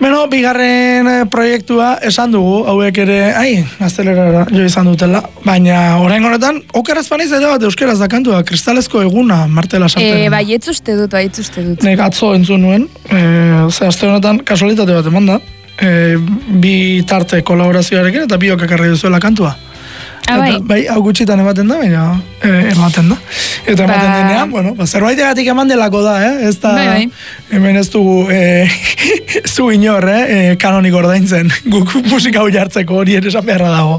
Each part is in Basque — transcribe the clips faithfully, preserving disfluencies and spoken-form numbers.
Beno, bigarren proiektua esan dugu, hauek ere, ai, gaztelerara jo izan dutela, baina orain honetan, okeraz paniz ere bat euskeraz da kantua, kristalezko eguna, Martela Sarteren. E, bai, etz uste dut, bai, etz uste dut. Nek atzo entzun nuen, e, ze aste honetan kasualitate bat eman da, e, bi tarte kolaborazioarekin eta biok ekarri duzuela kantua. Ah, bai. Eta, bai, hau gutxitan ematen da, baina e, ematen da. Eta ematen ba... denean, bueno, ba, zerbaitegatik eman delako da, eh? Ez da, bai, bai. Hemen ez dugu, e, zu inor, eh? E, kanonik ordaintzen, guk musika hau jartzeko hori ere esan beharra dago.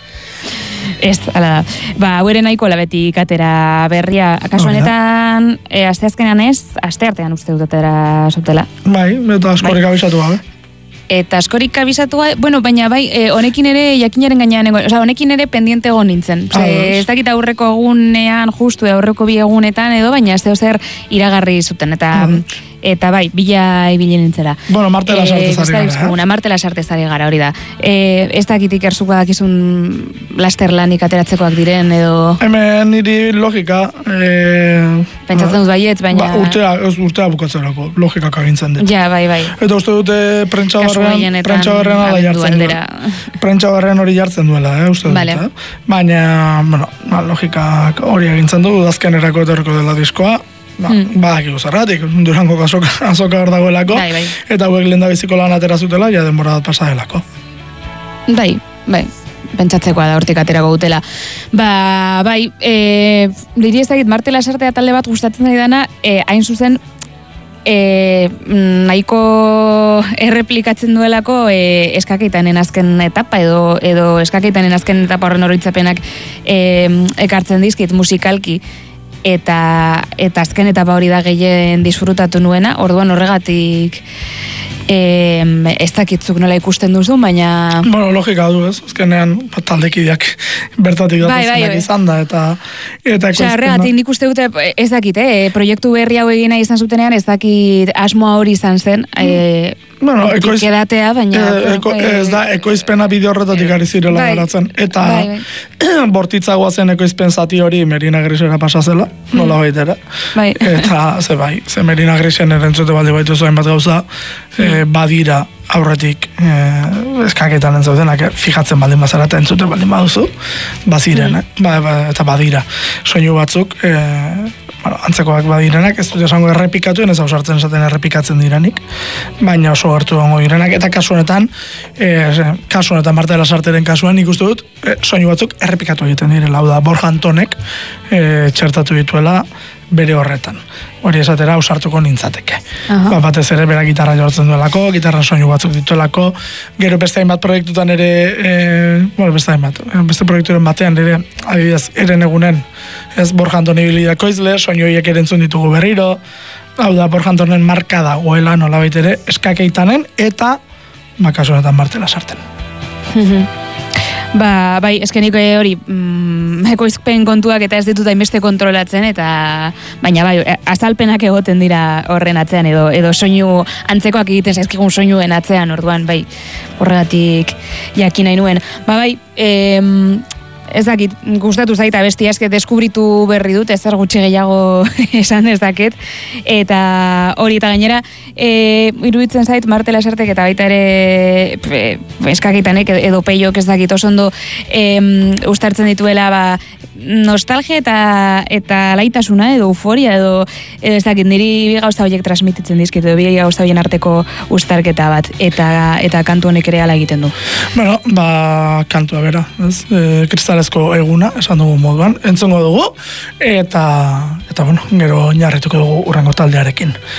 Ez, ala da. Ba, hauere nahiko labetik atera berria. Kasu honetan, e, aste azkenean ez, aste artean uste dut atera zutela. Bai, eta askorik bai. Abisatu gabe. Eta askorik abisatua, bueno, baina bai, e, honekin ere jakinaren gainean, o sea, honekin ere pendiente egon nintzen. O sea, ez dakit aurreko egunean, justu aurreko bi egunetan edo, baina ez zer iragarri zuten, eta mm. eta bai, bila ibili nintzera. Bueno, Martela Sartez ari gara. Eh? Martela Sartez ari gara, hori da. E, ez dakit ikerzuko dakizun lasterlanik ateratzekoak diren, edo... Hemen niri logika... E, Pentsatzen dut baiet, baina... Ba, urtea, ez urtea bukatzerako, logikak agintzen dut. Ja, bai, bai. Eta uste dute prentsa barrean, prentsa barrean ala jartzen duela. Prentsa barrean hori jartzen duela, eh, uste dut. Vale. Eh? Baina, bueno, ba, logikak hori agintzen du, azkenerako etorriko dela diskoa, ba, hmm. badakigu zerratik, Durango azoka, azoka hor dagoelako, bai, bai. Eta hauek lehen da biziko lan atera zutela, ja denbora bat pasa delako. Bai, bai. Pentsatzekoa da hortik aterako dutela. Ba, bai, e, diri ez dakit, Martela Sartea talde bat gustatzen zaidana, e, hain zuzen, e, nahiko erreplikatzen duelako e, eskakeitanen azken etapa, edo, edo eskakeitanen azken etapa horren horitzapenak e, ekartzen dizkit musikalki, eta, eta azken etapa hori da gehien disfrutatu nuena, orduan horregatik E, ez dakitzuk nola ikusten duzu, baina... Bueno, logika du ez, azkenean taldekideak bertatik bai, datuzenak bai, izan da, eta... eta Osea, horregatik nik uste dute, ez dakit, eh? Proiektu berri hau egina izan zutenean, ez dakit asmoa hori izan zen, e, bueno, ekoiz, edatea, baina... E, eko, ez da, ekoizpena bideo horretatik ari zirela bai, garatzen, eta bai, bai. bortitzagoa zen ekoizpen zati hori Merina Grisera pasazela, nola baitera. Bai. Eta, ze bai, ze Merina Grisen erentzute baldi baitu zuen bat gauza, e, badira aurretik e, eskaketan entzaudenak, eh? Fijatzen baldin bazara eta entzute baldin baduzu, baziren, eh? ba, ba, eta badira. Soinu batzuk, e, bueno, antzekoak badirenak, ez dut esango errepikatu, ez hausartzen esaten errepikatzen direnik, baina oso hartu gongo direnak, eta kasu honetan, e, kasu honetan Martela Sarteren kasuan ikustu dut, e, soinu batzuk errepikatu egiten direla, hau da, Borja Antonek e, txertatu dituela bere horretan. Hori esatera ausartuko nintzateke. Ba, batez ere bera gitarra jortzen duelako, gitarra soinu batzuk dituelako, gero beste hainbat proiektutan ere, e, bueno, beste hainbat, beste proiekturen batean ere, adibidez, eren egunen, ez Borja Antoni bilidako izle, soinu horiek erentzun ditugu berriro, hau da, Borja Antonen marka da goela nolabait ere, eskakeitanen, eta makasunetan Martela Sarten. Ba, bai, eskenik hori mm, ekoizpen kontuak eta ez ditut hainbeste kontrolatzen, eta baina bai, azalpenak egoten dira horren atzean, edo edo soinu antzekoak egiten zaizkigun soinuen atzean, orduan, bai, horregatik jakin nahi nuen. Ba, bai, em, ez dakit, gustatu zaita bestia, eske deskubritu berri dut, ezer gutxi gehiago esan ez dakit, eta hori eta gainera, e, iruditzen zait Martela Sartek eta baita ere e, eskakitanek edo peiok ez dakit oso ondo e, ustartzen dituela ba, nostalgia eta eta laitasuna edo euforia edo, edo ez dakit, niri bi gauza horiek transmititzen dizkit, edo bi gauza horien arteko ustarketa bat, eta eta kantu honek ere ala egiten du. Bueno, ba, kantua bera, ez? E, kristalezko eguna, esan dugu moduan, entzongo dugu, eta, eta bueno, gero oinarrituko dugu urrengo taldearekin.